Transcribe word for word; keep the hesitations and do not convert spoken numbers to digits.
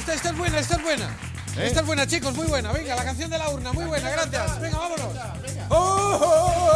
esta, esta es buena, esta es buena. ¿Eh? Esta es buena, chicos, muy buena. Venga, la canción de la urna, muy buena, gracias. Venga, vámonos. Oh, oh, oh.